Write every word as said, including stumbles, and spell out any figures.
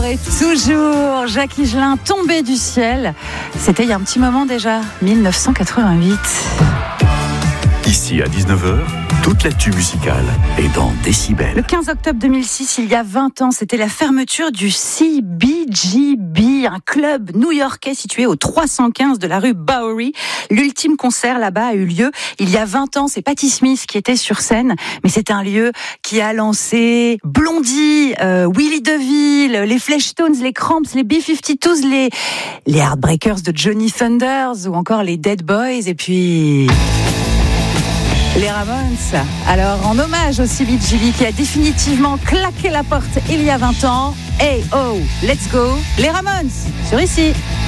et toujours Jacques Higelin, tombé du ciel. C'était il y a un petit moment déjà, dix-neuf cent quatre-vingt-huit. Ici à dix-neuf heures, toute l'actu musicale est dans Décibel. Le quinze octobre deux mille six, il y a vingt ans, c'était la fermeture du C B G B, un club new-yorkais situé au trois cent quinze de la rue Bowery. L'ultime concert là-bas a eu lieu il y a vingt ans. C'est Patti Smith qui était sur scène, mais c'est un lieu qui a lancé Blondie, euh, Willie DeVille, les Fleshtones, les Cramps, les B cinquante-deux, les, les Heartbreakers de Johnny Thunders ou encore les Dead Boys et puis... les Ramones. Alors, en hommage au C B G B qui a définitivement claqué la porte il y a vingt ans, hey oh, let's go, les Ramones, sur ici.